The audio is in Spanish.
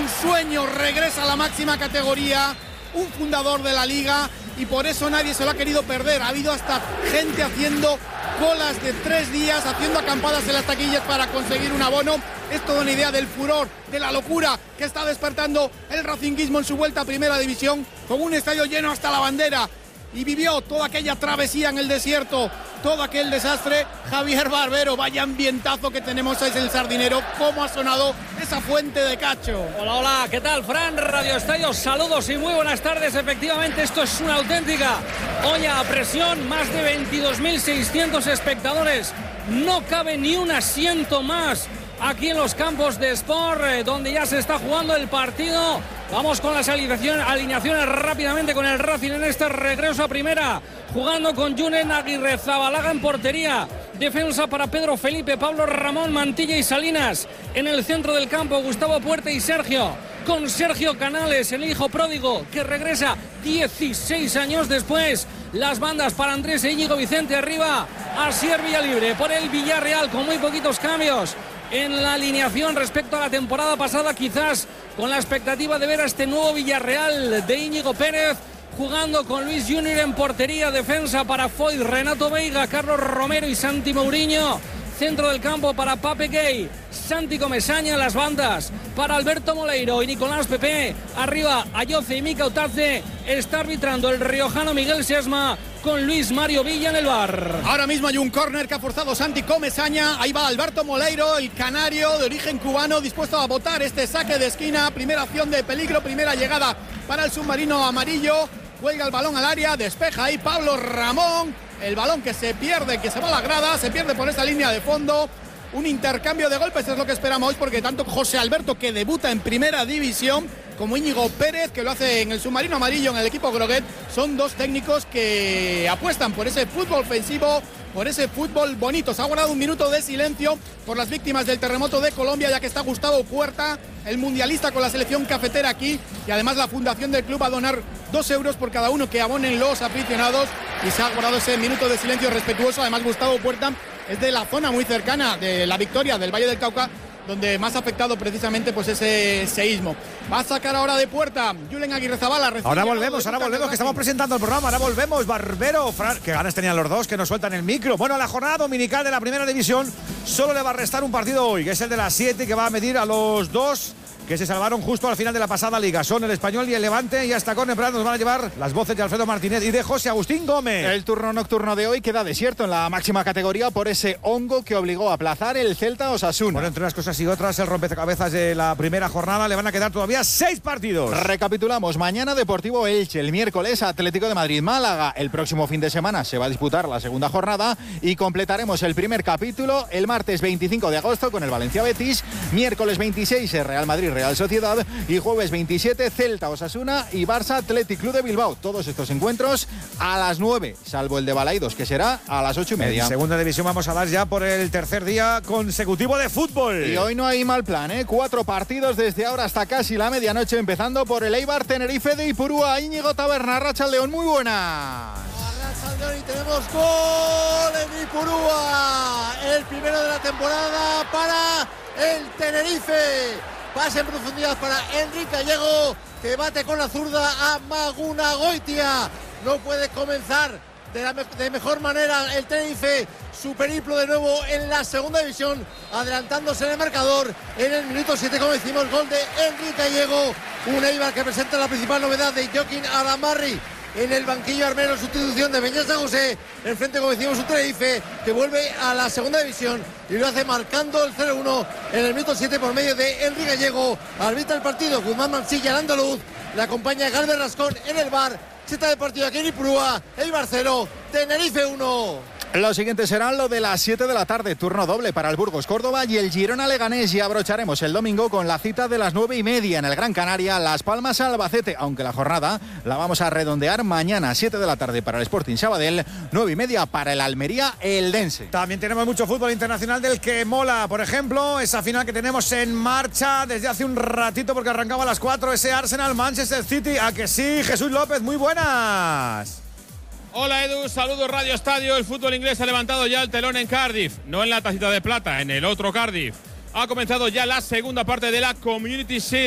sueño, regresa a la máxima categoría, un fundador de la liga, y por eso nadie se lo ha querido perder. Ha habido hasta gente haciendo colas de 3 días, haciendo acampadas en las taquillas para conseguir un abono. Es toda una idea del furor, de la locura que está despertando el racinguismo en su vuelta a Primera División, con un estadio lleno hasta la bandera. Y vivió toda aquella travesía en el desierto, todo aquel desastre. Javier Barbero, vaya ambientazo que tenemos en el Sardinero, cómo ha sonado esa fuente de cacho. Hola, hola, ¿qué tal, Fran? Radio Estadio, saludos y muy buenas tardes. Efectivamente, esto es una auténtica olla a presión, más de 22.600 espectadores, no cabe ni un asiento más aquí en los campos de Sport, donde ya se está jugando el partido. Vamos con las alineaciones rápidamente con el Racing en este regreso a primera, jugando con Julen Aguirrezabalaga en portería. Defensa para Pedro Felipe, Pablo Ramón, Mantilla y Salinas. En el centro del campo, Gustavo Puerta y Sergio. Con Sergio Canales, el hijo pródigo, que regresa 16 años después. Las bandas para Andrés e Íñigo Vicente arriba. Asier Villalibre por el Villarreal, con muy poquitos cambios en la alineación respecto a la temporada pasada, quizás con la expectativa de ver a este nuevo Villarreal de Íñigo Pérez, jugando con Luis Junior en portería. Defensa para Foyt, Renato Veiga, Carlos Romero y Santi Mourinho. Centro del campo para Pape Gay, Santi Comesaña. Las bandas para Alberto Moleiro y Nicolás Pepe. Arriba Ayoce y Mika Utace. Está arbitrando el riojano Miguel Sesma, con Luis Mario Villa en el bar. Ahora mismo hay un córner que ha forzado Santi Comesaña. Ahí va Alberto Moleiro, el canario de origen cubano, dispuesto a botar este saque de esquina. Primera acción de peligro, primera llegada para el submarino amarillo. Cuelga el balón al área, despeja ahí Pablo Ramón. El balón que se pierde, que se va a la grada, se pierde por esa línea de fondo. Un intercambio de golpes es lo que esperamos hoy, porque tanto José Alberto, que debuta en Primera División, como Íñigo Pérez, que lo hace en el submarino amarillo en el equipo Groguet, son dos técnicos que apuestan por ese fútbol ofensivo, por ese fútbol bonito. Se ha guardado un minuto de silencio por las víctimas del terremoto de Colombia, ya que está Gustavo Puerta, el mundialista con la selección cafetera aquí, y además la fundación del club va a donar 2 euros por cada uno que abonen los aficionados, y se ha guardado ese minuto de silencio respetuoso. Además, Gustavo Puerta es de la zona muy cercana de La Victoria, del Valle del Cauca, donde más ha afectado precisamente pues ese seísmo. Va a sacar ahora de Puerta Julen Aguirrezabala. Ahora volvemos, que estamos presentando el programa. Ahora volvemos, Barbero, Fran, que ganas tenían los dos, que nos sueltan el micro. Bueno, la jornada dominical de la Primera División solo le va a restar un partido hoy, que es el de las 7, que va a medir a los dos que se salvaron justo al final de la pasada liga. Son el Español y el Levante, y hasta con nos van a llevar las voces de Alfredo Martínez y de José Agustín Gómez. El turno nocturno de hoy queda desierto en la máxima categoría por ese hongo que obligó a aplazar el Celta Osasuna. Bueno, entre unas cosas y otras, el rompecabezas de la primera jornada, le van a quedar todavía 6 partidos. Recapitulamos: mañana Deportivo Elche, el miércoles Atlético de Madrid Málaga, el próximo fin de semana se va a disputar la segunda jornada, y completaremos el primer capítulo el martes 25 de agosto con el Valencia Betis, miércoles 26 el Real Madrid Real Sociedad, y jueves 27 Celta Osasuna y Barça Athletic Club de Bilbao. Todos estos encuentros a las 9, salvo el de Balaidos, que será a las 8:30. En segunda división vamos a dar ya por el tercer día consecutivo de fútbol. Y hoy no hay mal plan, 4 partidos desde ahora hasta casi la medianoche, empezando por el Eibar Tenerife de Ipurúa. Íñigo Taberna, Arratsaldeon, muy buenas. Y tenemos gol en Ipurúa, el primero de la temporada para el Tenerife. Pase en profundidad para Enrique Gallego, que bate con la zurda a Magunagoitia. No puede comenzar de mejor manera el Tenerife su periplo de nuevo en la segunda división, adelantándose en el marcador en el minuto 7, como decimos, gol de Enrique Gallego. Un Eibar que presenta la principal novedad de Joaquín Aramarri en el banquillo armero, sustitución de Beñat San José. Enfrente, como decimos, un Tenerife que vuelve a la segunda división y lo hace marcando el 0-1 en el minuto 7 por medio de Enrique Gallego. Arbitra el partido Guzmán Mansilla, el andaluz. Le acompaña Galvez Rascón en el bar. Seta de partido aquí en Ipurúa. Eibar 0, Tenerife 1. Lo siguiente será lo de las 7 de la tarde, turno doble para el Burgos Córdoba y el Girona Leganés, y abrocharemos el domingo con la cita de las 9:30 en el Gran Canaria, Las Palmas Albacete, aunque la jornada la vamos a redondear mañana, 7 de la tarde para el Sporting Sabadell, 9:30 para el Almería Eldense. También tenemos mucho fútbol internacional del que mola, por ejemplo, esa final que tenemos en marcha desde hace un ratito porque arrancaba a las 4, ese Arsenal Manchester City. ¿A que sí? Jesús López, muy buenas. Hola Edu, saludos Radio Estadio. El fútbol inglés ha levantado ya el telón en Cardiff, no en la tacita de plata, en el otro Cardiff. Ha comenzado ya la segunda parte de la Community Shield.